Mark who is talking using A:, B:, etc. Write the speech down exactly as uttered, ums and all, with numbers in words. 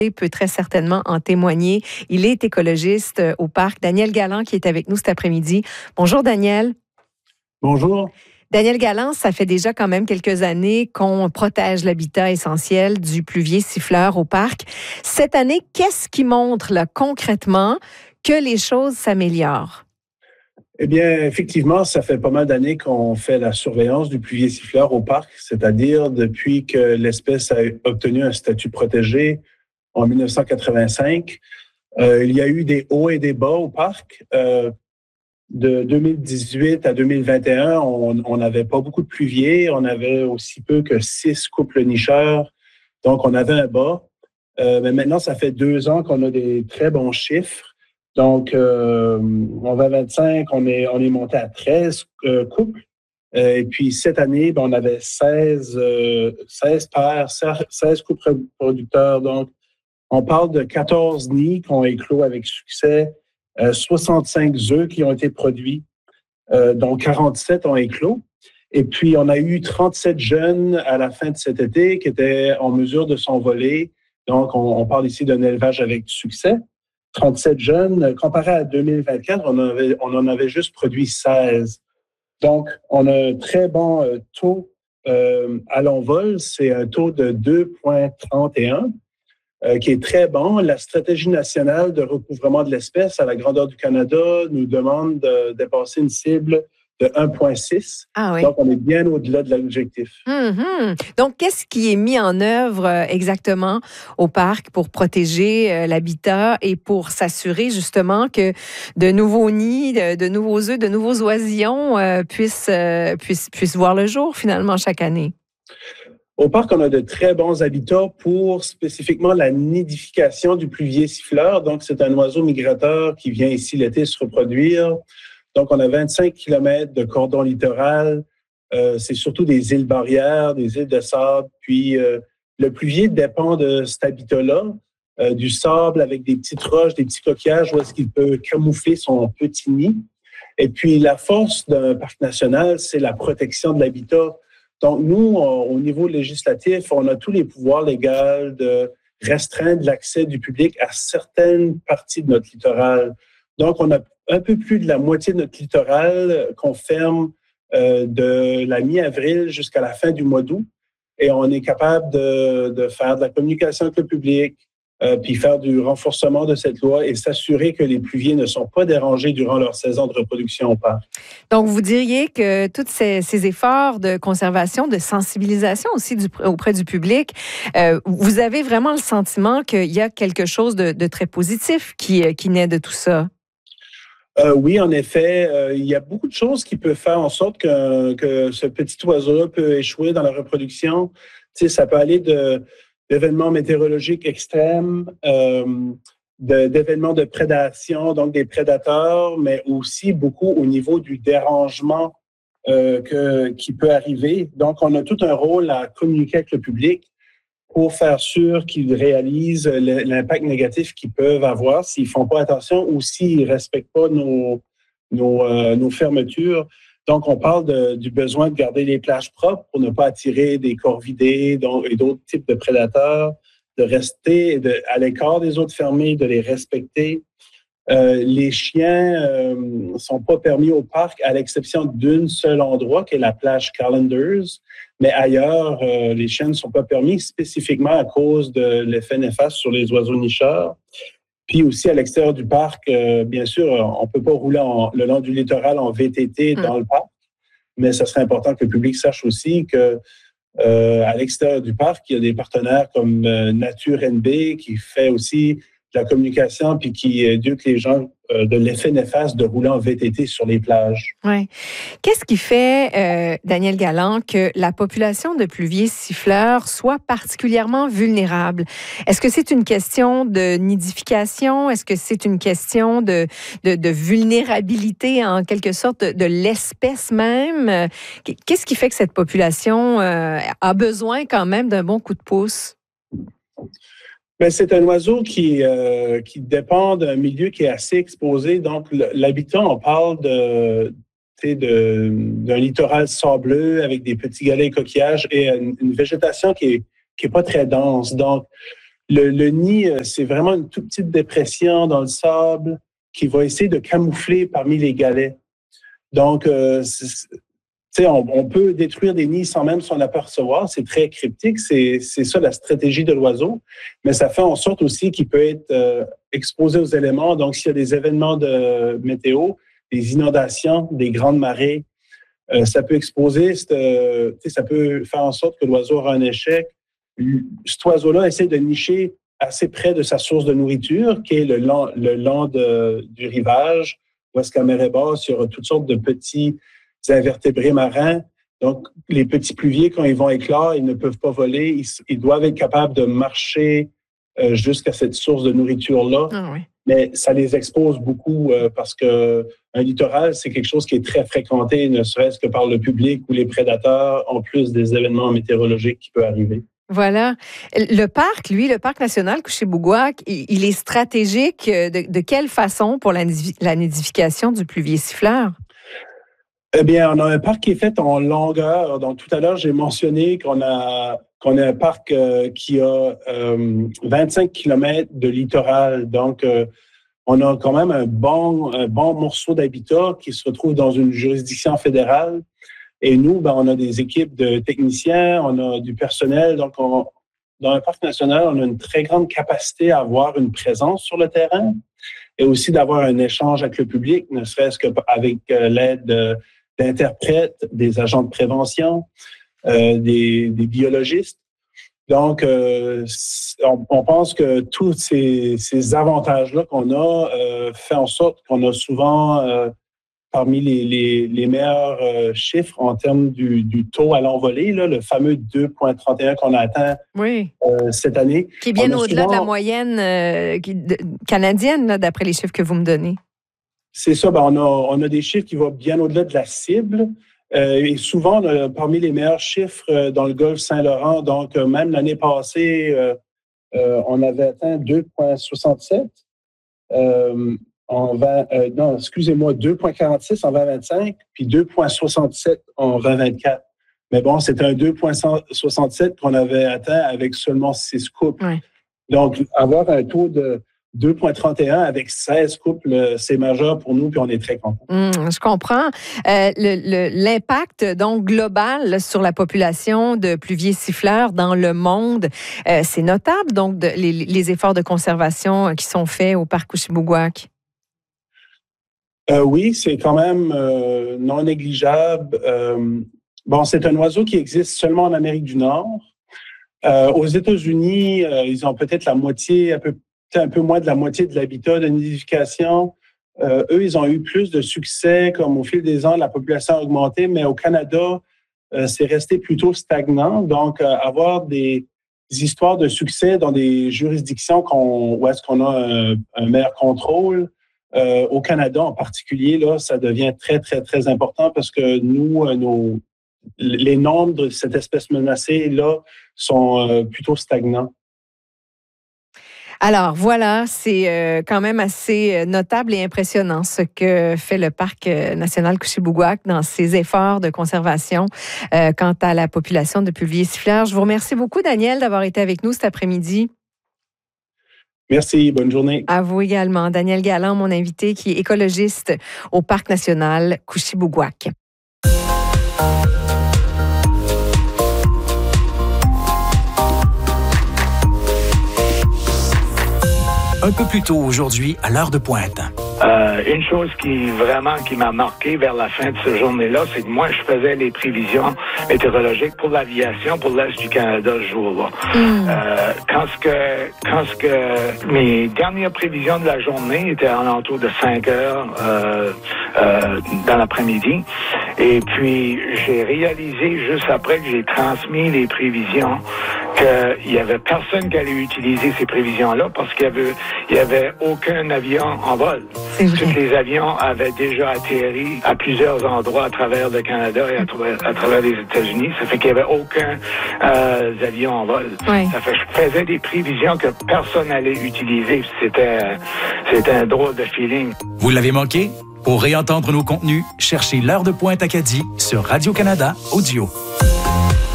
A: peut très certainement en témoigner. Il est écologiste au parc. Daniel Galland qui est avec nous cet après-midi. Bonjour Daniel.
B: Bonjour.
A: Daniel Galland, ça fait déjà quand même quelques années qu'on protège l'habitat essentiel du pluvier siffleur au parc. Cette année, qu'est-ce qui montre là, concrètement que les choses s'améliorent?
B: Eh bien, effectivement, ça fait pas mal d'années qu'on fait la surveillance du pluvier siffleur au parc, c'est-à-dire depuis que l'espèce a obtenu un statut protégé en dix-neuf cent quatre-vingt-cinq. Euh, il y a eu des hauts et des bas au parc. Euh, de deux mille dix-huit à deux mille vingt et un, on n'avait pas beaucoup de pluviers. On avait aussi peu que six couples nicheurs. Donc, on avait un bas. Euh, mais maintenant, ça fait deux ans qu'on a des très bons chiffres. Donc, euh, en vingt vingt-cinq, on est, on est monté à treize euh, couples. Euh, et puis, cette année, ben, on avait seize, euh, seize paires, seize couples reproducteurs. Donc, on parle de quatorze nids qui ont éclos avec succès, euh, soixante-cinq œufs qui ont été produits, euh, dont quarante-sept ont éclos. Et puis, on a eu trente-sept jeunes à la fin de cet été qui étaient en mesure de s'envoler. Donc, on, on parle ici d'un élevage avec succès. trente-sept jeunes. Comparé à deux mille vingt-quatre, on en avait, on en avait juste produit seize. Donc, on a un très bon euh, taux euh, à l'envol. C'est un taux de deux virgule trente et un. Euh, qui est très bon. La stratégie nationale de recouvrement de l'espèce à la grandeur du Canada nous demande de dépasser une cible de un virgule six.
A: Ah oui.
B: Donc, on est bien au-delà de l'objectif.
A: Mm-hmm. Donc, qu'est-ce qui est mis en œuvre euh, exactement au parc pour protéger euh, l'habitat et pour s'assurer justement que de nouveaux nids, de, de nouveaux œufs, de nouveaux oisillons euh, puissent, euh, puissent, puissent voir le jour finalement chaque année?
B: Au parc, on a de très bons habitats pour spécifiquement la nidification du pluvier siffleur. Donc, c'est un oiseau migrateur qui vient ici l'été se reproduire. Donc, on a vingt-cinq kilomètres de cordon littoral. Euh, c'est surtout des îles barrières, des îles de sable. Puis, euh, le pluvier dépend de cet habitat-là, euh, du sable avec des petites roches, des petits coquillages où est-ce qu'il peut camoufler son petit nid. Et puis, la force d'un parc national, c'est la protection de l'habitat. Donc, nous, au niveau législatif, on a tous les pouvoirs légaux de restreindre l'accès du public à certaines parties de notre littoral. Donc, on a un peu plus de la moitié de notre littoral qu'on ferme euh, de la mi-avril jusqu'à la fin du mois d'août. Et on est capable de, de faire de la communication avec le public, euh, puis faire du renforcement de cette loi et s'assurer que les pluviers ne sont pas dérangés durant leur saison de reproduction au parc.
A: Donc, vous diriez que tous ces, ces efforts de conservation, de sensibilisation aussi du, auprès du public, euh, vous avez vraiment le sentiment qu'il y a quelque chose de, de très positif qui, qui naît de tout ça?
B: Euh, oui, en effet, euh, il y a beaucoup de choses qui peuvent faire en sorte que, que ce petit oiseau-là peut échouer dans la reproduction. Tu sais, ça peut aller de, d'événements météorologiques extrêmes, euh, de, d'événements de prédation, donc des prédateurs, mais aussi beaucoup au niveau du dérangement euh, que, qui peut arriver. Donc, on a tout un rôle à communiquer avec le public pour faire sûr qu'ils réalisent l'impact négatif qu'ils peuvent avoir s'ils ne font pas attention ou s'ils ne respectent pas nos, nos, euh, nos fermetures. Donc, on parle de, du besoin de garder les plages propres pour ne pas attirer des corvidés et d'autres types de prédateurs, de rester de, à l'écart des autres fermées, de les respecter. Euh, les chiens ne euh, sont pas permis au parc à l'exception d'un seul endroit qui est la plage Calendars, mais ailleurs, euh, les chiens ne sont pas permis spécifiquement à cause de l'effet néfaste sur les oiseaux nicheurs. Puis aussi à l'extérieur du parc, euh, bien sûr, on ne peut pas rouler en, le long du littoral en V T T dans le parc, mais ce serait important que le public sache aussi que euh, à l'extérieur du parc, il y a des partenaires comme euh, Nature N B qui fait aussi de la communication puis qui éduque les gens euh, de l'effet néfaste de rouler en V T T sur les plages.
A: Oui. Qu'est-ce qui fait, euh, Daniel Galland, que la population de pluviers siffleurs soit particulièrement vulnérable? Est-ce que c'est une question de nidification? Est-ce que c'est une question de, de, de vulnérabilité, en quelque sorte, de, de l'espèce même? Qu'est-ce qui fait que cette population euh, a besoin quand même d'un bon coup de pouce?
B: Bien, c'est un oiseau qui, euh, qui dépend d'un milieu qui est assez exposé. Donc, l'habitat, on parle de, de, d'un littoral sableux avec des petits galets et coquillages et une, une végétation qui est, qui est pas très dense. Donc, Le, le nid, c'est vraiment une toute petite dépression dans le sable qui va essayer de camoufler parmi les galets. Donc, euh, tu sais, on, on peut détruire des nids sans même s'en apercevoir. C'est très cryptique. C'est, c'est ça la stratégie de l'oiseau. Mais ça fait en sorte aussi qu'il peut être euh, exposé aux éléments. Donc, s'il y a des événements de météo, des inondations, des grandes marées, euh, ça peut exposer, euh, tu sais, ça peut faire en sorte que l'oiseau aura un échec. Cet oiseau-là essaie de nicher assez près de sa source de nourriture, qui est le long, le long de, du rivage, où est-ce qu'à mer est basse, il y aura toutes sortes de petits invertébrés marins. Donc, les petits pluviers, quand ils vont éclore, ils ne peuvent pas voler. Ils, ils doivent être capables de marcher euh, jusqu'à cette source de nourriture-là.
A: Ah oui.
B: Mais ça les expose beaucoup euh, parce que un littoral, c'est quelque chose qui est très fréquenté, ne serait-ce que par le public ou les prédateurs, en plus des événements météorologiques qui peuvent arriver.
A: Voilà. Le parc, lui, le parc national Couché-Bougouac, il est stratégique de, de quelle façon pour la, la nidification du pluvier siffleur?
B: Eh bien, on a un parc qui est fait en longueur. Donc, tout à l'heure, j'ai mentionné qu'on a, qu'on a un parc euh, qui a euh, vingt-cinq kilomètres de littoral. Donc, euh, on a quand même un bon, un bon morceau d'habitat qui se retrouve dans une juridiction fédérale. Et nous, ben, on a des équipes de techniciens, on a du personnel. Donc, on, dans un parc national, on a une très grande capacité à avoir une présence sur le terrain et aussi d'avoir un échange avec le public, ne serait-ce qu'avec l'aide de, d'interprètes, des agents de prévention, euh, des, des biologistes. Donc, euh, on, on pense que tous ces, ces avantages-là qu'on a euh, fait en sorte qu'on a souvent euh, parmi les, les, les meilleurs euh, chiffres en termes du, du taux à l'envolée, là, le fameux deux virgule trente et un qu'on a atteint
A: oui.
B: euh, cette année.
A: Qui est bien au-delà
B: souvent,
A: de la moyenne euh, de, canadienne, là, d'après les chiffres que vous me donnez.
B: C'est ça, ben on, a, on a des chiffres qui vont bien au-delà de la cible. Euh, et souvent, on a parmi les meilleurs chiffres dans le golfe Saint-Laurent. Donc, euh, même l'année passée, euh, euh, on avait atteint deux virgule soixante-sept. Euh, en vingt, euh, non, excusez-moi, deux virgule quarante-six en vingt vingt-cinq, puis deux virgule soixante-sept en vingt vingt-quatre. Mais bon, c'était un deux virgule soixante-sept qu'on avait atteint avec seulement six couples.
A: Oui.
B: Donc, avoir un taux de deux virgule trente et un avec seize couples, c'est majeur pour nous, puis on est très contents.
A: Mmh, je comprends. Euh, le, le, l'impact donc global sur la population de pluviers siffleurs dans le monde, euh, c'est notable, donc, de, les, les efforts de conservation qui sont faits au parc Couché-Bougouac.
B: Euh, oui, c'est quand même euh, non négligeable. Euh, bon, c'est un oiseau qui existe seulement en Amérique du Nord. Euh, aux États-Unis, euh, ils ont peut-être la moitié, un peu un peu moins de la moitié de l'habitat de nidification. Euh, eux, ils ont eu plus de succès, comme au fil des ans, la population a augmenté, mais au Canada, euh, c'est resté plutôt stagnant. Donc, euh, avoir des, des histoires de succès dans des juridictions qu'on, où est-ce qu'on a un, un meilleur contrôle, euh, au Canada en particulier, là, ça devient très, très, très important parce que nous, euh, nos, les nombres de cette espèce menacée, là, sont euh, plutôt stagnants.
A: Alors voilà, c'est euh, quand même assez notable et impressionnant ce que fait le Parc national Couché-Bougouac dans ses efforts de conservation euh, quant à la population de pluviers siffleurs. Je vous remercie beaucoup, Daniel, d'avoir été avec nous cet après-midi.
B: Merci, bonne journée.
A: À vous également. Daniel Galland, mon invité, qui est écologiste au Parc national Couché-Bougouac.
C: Un peu plus tôt aujourd'hui, à l'heure de pointe.
D: Euh, une chose qui vraiment qui m'a marqué vers la fin de cette journée-là, c'est que moi, je faisais les prévisions météorologiques pour l'aviation pour l'Est du Canada ce jour-là. Mm. Euh, quand ce que, quand ce que mes dernières prévisions de la journée étaient à l'entour de cinq heures euh, euh, dans l'après-midi, et puis j'ai réalisé juste après que j'ai transmis les prévisions qu'il y avait personne qui allait utiliser ces prévisions-là parce qu'il y avait, il y avait aucun avion en vol. Tous les avions avaient déjà atterri à plusieurs endroits à travers le Canada et à, tra- à travers les États-Unis. Ça fait qu'il n'y avait aucun euh, avion en vol.
A: Oui.
D: Ça fait que je faisais des prévisions que personne n'allait utiliser. C'était, c'était un drôle de feeling.
C: Vous l'avez manqué? Pour réentendre nos contenus, cherchez l'heure de pointe Acadie sur Radio-Canada Audio.